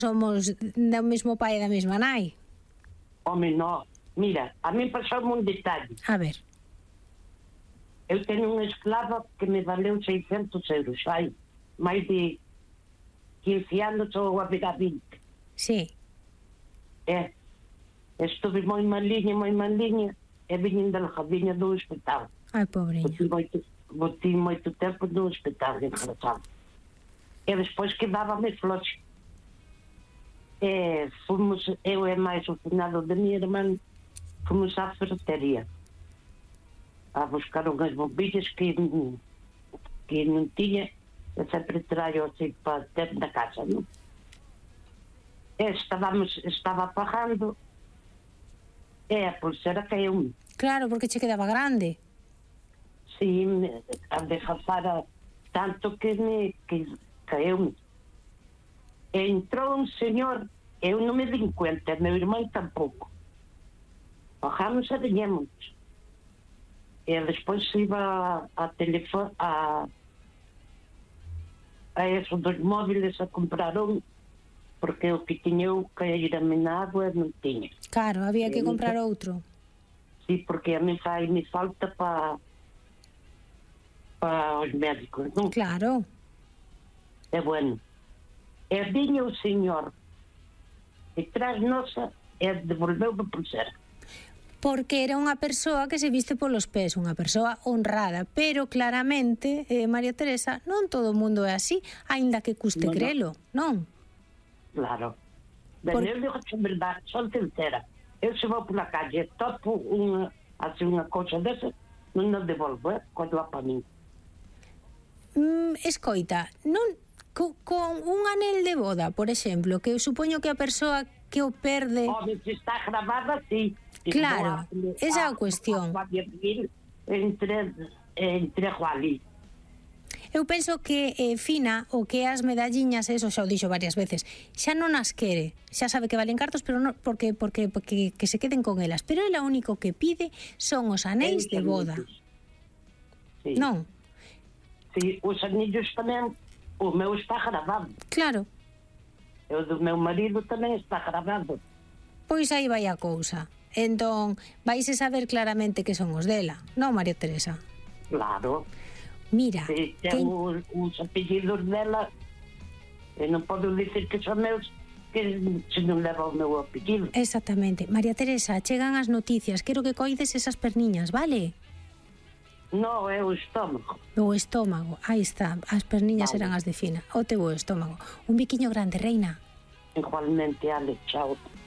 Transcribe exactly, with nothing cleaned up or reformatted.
somos do mesmo pai e da mesma nai. Home, no. Mira, a mí pasou un detalle. A ver. Eu teño unha esclava que me valeu seiscentos euros. Hai máis de quince anos ou a ver a vinte. Sí. É. Estuve moi maliña, moi maliña, e viñen da Lajadiña do hospital. Ai, pobreña. Botei moito, botei moito tempo no hospital, engraçado. E despois quedábame floxe. E fomos, eu e máis o finado da minha irmã, fomos á ferretería a buscar unhas bombillas que, que non tiña, e sempre traio assim para ter na casa, non? E estábamos, estaba pagando, e a pulsera caiu-me. Claro, porque che quedaba grande. Sí, a desfasara tanto que me que caiu-me. E entrou un señor, eu non me din cuenta, meu irmão tampouco. Bajamos e viñemos. E despois iba a telefone, a, a eso dos móviles a comprar un, porque o que tiña eu que ir a na água non tiña. Claro, había que comprar outro. Sí, porque a mí fai me falta para para os médicos, non? Claro. É bueno. E viña o señor detrás nosa e devolveu a pulsera. Porque era unha persoa que se viste polos pés, unha persoa honrada, pero claramente, eh, María Teresa, non todo o mundo é así, aínda que custe No, no. crelo, non? Claro. Ben, Por- eu digo a verdade, son sincera. Eu se vou pola calle, topo unha, así unha cousa desa, non a devolvo, eh, quando va para mí. Mm, escoita, non co, con un anel de boda, por exemplo, que eu supoño que a persoa que o perde... Home, se está grabada, sí. Claro, esa é a cuestión. Entre, entre ali. Eu penso que eh, Fina, o que as medalliñas, eso xa o dixo varias veces, xa non as quere, xa sabe que valen cartos, pero non, porque, porque, porque que se queden con elas, pero ela o único que pide son os anéis de boda. Sí. Non? Sí, os anillos tamén, o meu está grabado. Claro. E o do meu marido tamén está grabado. Pois aí vai a cousa. Entón, vaise saber claramente que son os dela, non, María Teresa? Claro. Mira, Se ten quen... os, os apellidos dela, e non podo dicir que son meus, que se non leva o meu apellido. Exactamente. María Teresa, chegan as noticias, quero que coides esas perniñas, vale? No, é o estómago. O estómago, aí está, as perniñas Vale. eran as de Fina, o teu estómago. Un biquiño grande, reina. Igualmente, Ale, chao.